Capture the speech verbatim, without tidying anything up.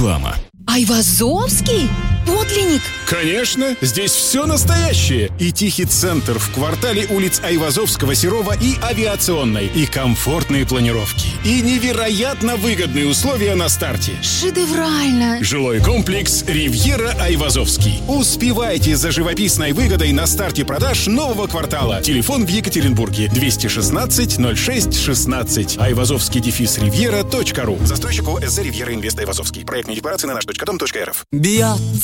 Реклама. Айвазовский? Подлинник? Конечно, здесь все настоящее. И тихий центр в квартале улиц Айвазовского, Серова и Авиационной. И комфортные планировки. И невероятно выгодные условия на старте. Шедеврально. Жилой комплекс «Ривьера Айвазовский». Успевайте за живописной выгодой на старте продаж нового квартала. Телефон в Екатеринбурге двести шестнадцать ноль шесть шестнадцать. Айвазовский дефис ривьера точка ру. Застройщик ОСЗ «Ривьера Инвест Айвазовский». Проектные декларации на наш точка дом точка эр эф. Бьется